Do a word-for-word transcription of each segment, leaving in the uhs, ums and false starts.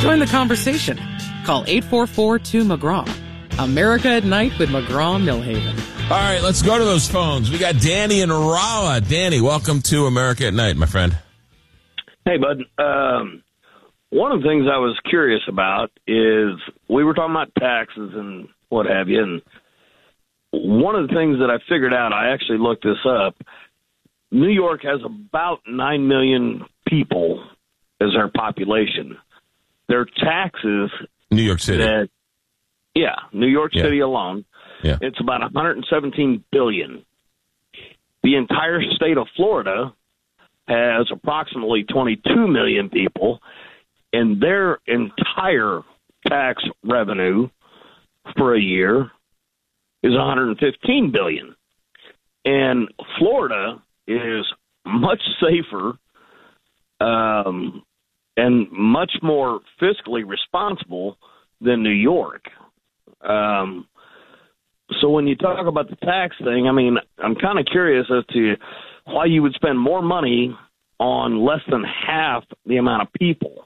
Join the conversation. Call eight four four, two, M C G R A W. America at Night with McGraw-Millhaven. All right, let's go to those phones. We got Danny and Rolla. Danny, welcome to America at Night, my friend. Hey, bud. Um, one of the things I was curious about is we were talking about taxes and what have you, and one of the things that I figured out, I actually looked this up, New York has about nine million people as their population. Their taxes... New York City. That, yeah, New York yeah. City alone. Yeah. It's about one hundred seventeen billion dollars. The entire state of Florida has approximately twenty-two million people, and their entire tax revenue for a year is one hundred fifteen billion dollars. And Florida is much safer um, and much more fiscally responsible than New York. Um, so when you talk about the tax thing, I mean, I'm kind of curious as to why you would spend more money on less than half the amount of people.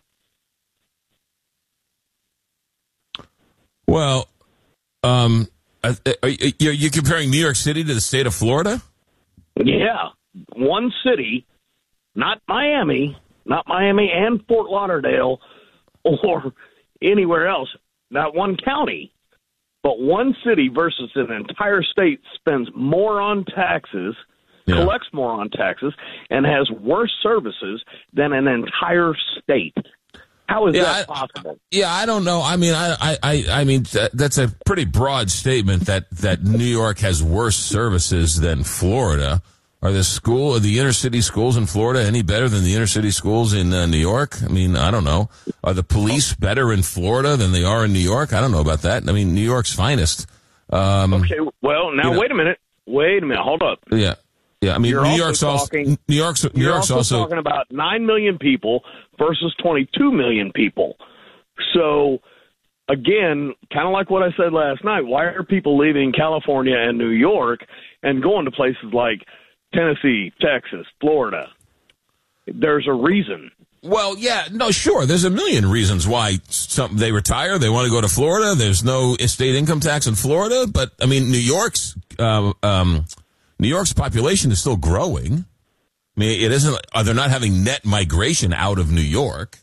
Well, um, are you, you're comparing New York City to the state of Florida? Yeah. One city, not Miami, not Miami and Fort Lauderdale or anywhere else, not one county, but one city versus an entire state spends more on taxes, yeah. collects more on taxes, and has worse services than an entire state. How is yeah, that I, possible? Yeah, I don't know. I mean, I, I, I mean, that's a pretty broad statement that, that New York has worse services than Florida. Are the school, are the inner city schools in Florida any better than the inner city schools in uh, New York? I mean, I don't know. Are the police better in Florida than they are in New York? I don't know about that. I mean, New York's finest. Um, okay, well, now you know, wait a minute. Wait a minute. Hold up. Yeah. Yeah, I mean, You're New also York's also talking, New York's New you're York's also, also talking about nine million people versus twenty-two million people. So, again, kind of like what I said last night, why are people leaving California and New York and going to places like Tennessee, Texas, Florida? There's a reason. Well, yeah, no, sure. There's a million reasons why some, they retire. They want to go to Florida. There's no estate income tax in Florida. But, I mean, New York's uh, um, New York's population is still growing. I mean, it isn't. Uh, they're not having net migration out of New York.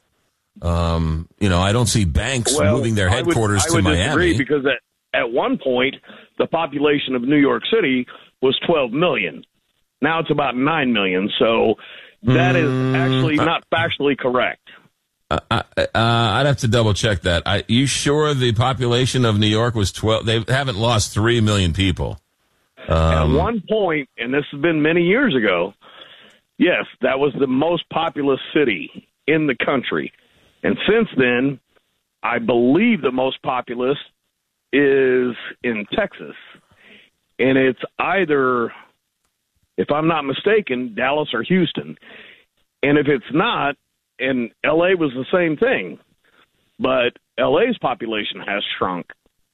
Um, you know, I don't see banks well, moving their headquarters I would, to I would Miami. Disagree because at, at one point, the population of New York City was twelve million. Now it's about nine million. So that is actually not factually correct. Uh, uh, uh, I'd have to double check that. Are you sure the population of New York was twelve? They haven't lost three million people. Um, At one point, and this has been many years ago, yes, that was the most populous city in the country. And since then, I believe the most populous is in Texas. And it's either, if I'm not mistaken, Dallas or Houston. And if it's not, and L A was the same thing, but L A's population has shrunk.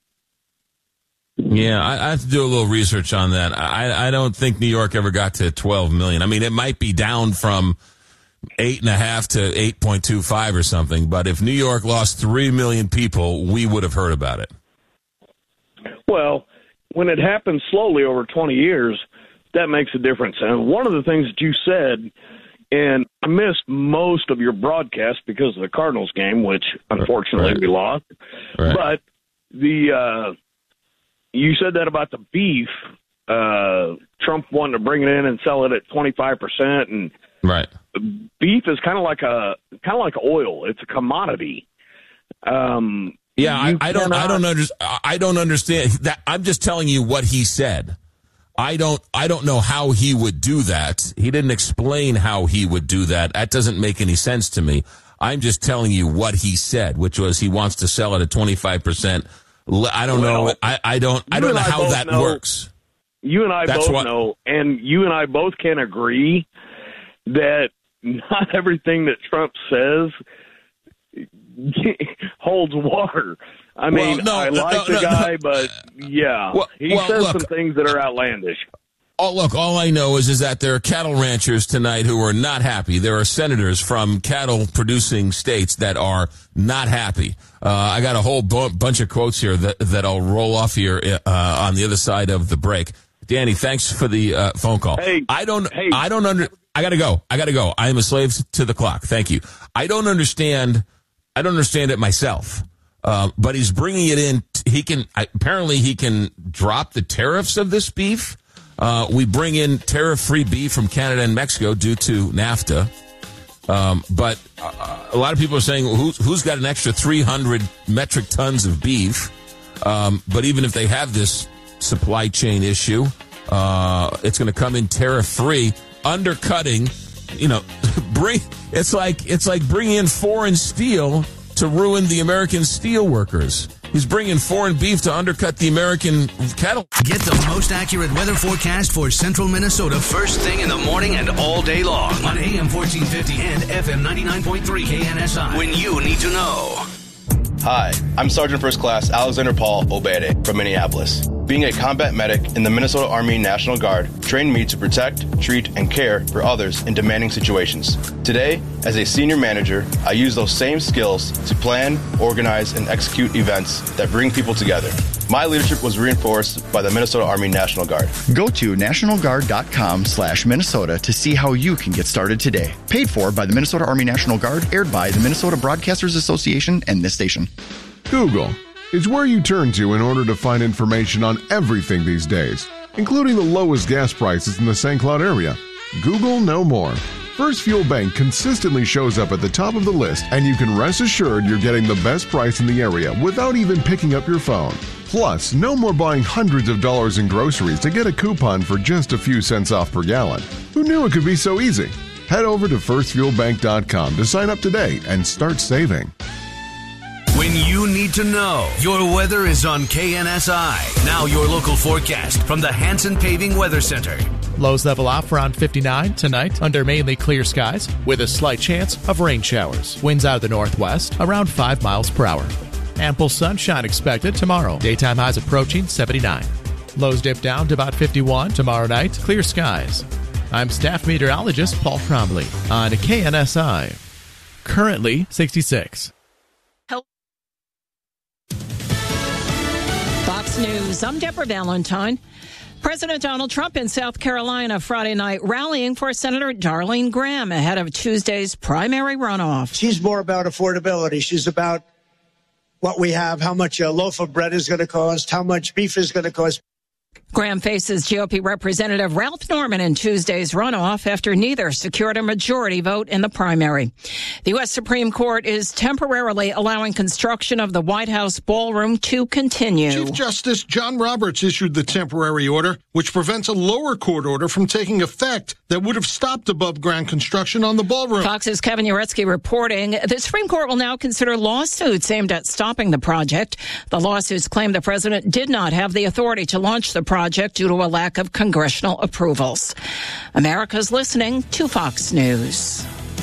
Yeah, I, I have to do a little research on that. I, I don't think New York ever got to twelve million. I mean, it might be down from eight and a half to eight point two five or something. But if New York lost three million people, we would have heard about it. Well, when it happens slowly over twenty years, that makes a difference. And one of the things that you said, and I missed most of your broadcast because of the Cardinals game, which unfortunately right. we lost. Right. But the uh, you said that about the beef. Uh, Trump wanted to bring it in and sell it at twenty-five percent, and right. beef is kind of like a kind of like oil. It's a commodity. Um, yeah, I, I don't, cannot, I don't understand. I don't understand that. I'm just telling you what he said. I don't, I don't know how he would do that. He didn't explain how he would do that. That doesn't make any sense to me. I'm just telling you what he said, which was he wants to sell it at twenty-five percent. I don't well, know. I, I don't, I don't know I how that know, works. You and I That's both what, know, and you and I both can agree that not everything that Trump says holds water. I mean, well, no, I no, like no, the no, guy, no. but yeah, well, he well, says look, some things that are outlandish. Oh, look, all I know is, is that there are cattle ranchers tonight who are not happy. There are senators from cattle-producing states that are not happy. Uh, I got a whole bu- bunch of quotes here that, that I'll roll off here uh, on the other side of the break. Danny, thanks for the uh, phone call. Hey, I don't, hey. I don't under, I gotta go. I gotta go. I am a slave to the clock. Thank you. I don't understand, I don't understand it myself. Uh, but he's bringing it in. He can, apparently he can drop the tariffs of this beef. Uh, we bring in tariff-free beef from Canada and Mexico due to NAFTA. Um, but uh, a lot of people are saying, well, who's, who's got an extra three hundred metric tons of beef? Um, but even if they have this supply chain issue, uh, it's going to come in tariff-free, undercutting, you know, bring, it's like, it's like bringing in foreign steel to ruin the American steel workers. He's bringing foreign beef to undercut the American cattle. Get the most accurate weather forecast for central Minnesota first thing in the morning and all day long on A M fourteen fifty and F M ninety-nine point three K N S I. When you need to know. Hi, I'm Sergeant First Class Alexander Paul Obede from Minneapolis. Being a combat medic in the Minnesota Army National Guard trained me to protect, treat, and care for others in demanding situations. Today, as a senior manager, I use those same skills to plan, organize, and execute events that bring people together. My leadership was reinforced by the Minnesota Army National Guard. Go to nationalguard.com slash Minnesota to see how you can get started today. Paid for by the Minnesota Army National Guard, aired by the Minnesota Broadcasters Association and this station. Google is where you turn to in order to find information on everything these days, including the lowest gas prices in the Saint Cloud area. Google no more. First Fuel Bank consistently shows up at the top of the list, and you can rest assured you're getting the best price in the area without even picking up your phone. Plus, no more buying hundreds of dollars in groceries to get a coupon for just a few cents off per gallon. Who knew it could be so easy? Head over to first fuel bank dot com to sign up today and start saving. When you need to know, your weather is on K N S I. Now your local forecast from the Hanson Paving Weather Center. Lows level off around fifty-nine tonight under mainly clear skies with a slight chance of rain showers. Winds out of the northwest around five miles per hour. Ample sunshine expected tomorrow. Daytime highs approaching seventy-nine. Lows dip down to about fifty-one tomorrow night. Clear skies. I'm staff meteorologist Paul Cromley on K N S I. Currently sixty-six. Fox News. I'm Deborah Valentine. President Donald Trump in South Carolina Friday night rallying for Senator Darlene Graham ahead of Tuesday's primary runoff. She's more about affordability. She's about what we have, how much a loaf of bread is going to cost, how much beef is going to cost. Graham faces G O P Representative Ralph Norman in Tuesday's runoff after neither secured a majority vote in the primary. The U S Supreme Court is temporarily allowing construction of the White House ballroom to continue. Chief Justice John Roberts issued the temporary order, which prevents a lower court order from taking effect that would have stopped above-ground construction on the ballroom. Fox's Kevin Uretsky reporting the Supreme Court will now consider lawsuits aimed at stopping the project. The lawsuits claim the president did not have the authority to launch the project due to a lack of congressional approvals. America's listening to Fox News.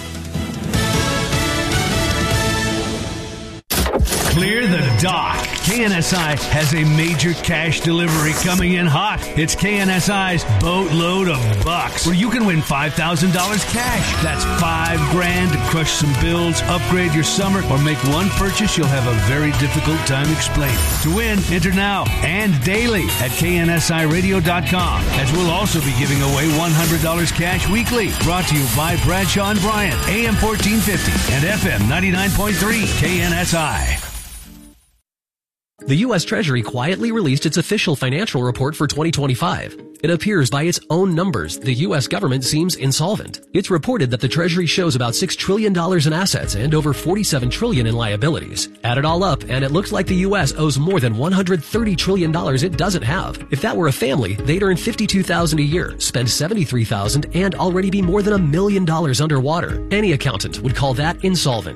Clear the dock. K N S I has a major cash delivery coming in hot. It's K N S I's Boatload of Bucks, where you can win five thousand dollars cash. That's five grand to crush some bills, upgrade your summer, or make one purchase you'll have a very difficult time explaining. To win, enter now and daily at K N S I radio dot com, as we'll also be giving away one hundred dollars cash weekly. Brought to you by Bradshaw and Bryant, A M fourteen fifty and F M ninety-nine point three K N S I. The U S Treasury quietly released its official financial report for twenty twenty-five. It appears by its own numbers, the U S government seems insolvent. It's reported that the Treasury shows about six trillion dollars in assets and over forty-seven trillion dollars in liabilities. Add it all up, and it looks like the U S owes more than one hundred thirty trillion dollars it doesn't have. If that were a family, they'd earn fifty-two thousand dollars a year, spend seventy-three thousand dollars, and already be more than a million dollars underwater. Any accountant would call that insolvent. So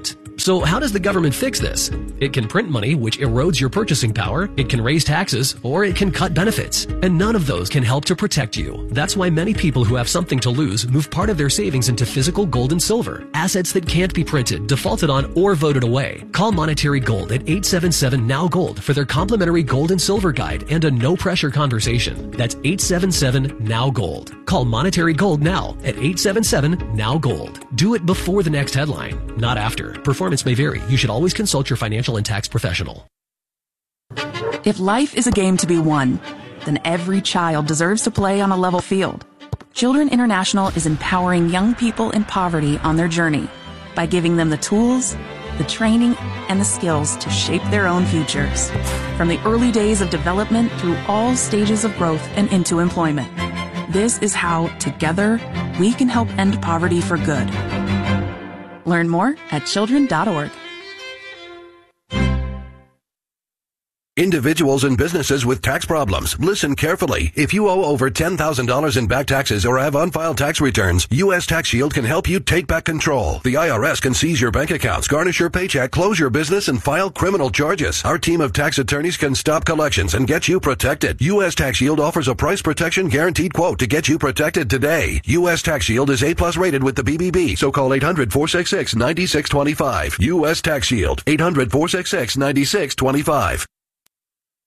So how does the government fix this? It can print money, which erodes your purchasing power, it can raise taxes, or it can cut benefits. And none of those can help to protect you. That's why many people who have something to lose move part of their savings into physical gold and silver, assets that can't be printed, defaulted on, or voted away. Call Monetary Gold at eight seven seven, N O W, GOLD for their complimentary gold and silver guide and a no-pressure conversation. That's eight seven seven, N O W, GOLD. Call Monetary Gold now at eight seven seven, N O W, GOLD. Do it before the next headline, not after. Performance may vary. You should always consult your financial and tax professional. If life is a game to be won, then every child deserves to play on a level field. Children International is empowering young people in poverty on their journey by giving them the tools, the training, and the skills to shape their own futures. From the early days of development through all stages of growth and into employment. This is how, together, we can help end poverty for good. Learn more at children dot org. Individuals and businesses with tax problems, listen carefully. If you owe over ten thousand dollars in back taxes or have unfiled tax returns, U S Tax Shield can help you take back control. The I R S can seize your bank accounts, garnish your paycheck, close your business, and file criminal charges. Our team of tax attorneys can stop collections and get you protected. U S Tax Shield offers a price protection guaranteed quote to get you protected today. U S Tax Shield is A plus rated with the B B B, so call eight hundred, four six six, nine six two five. U S Tax Shield, eight hundred, four six six, nine six two five.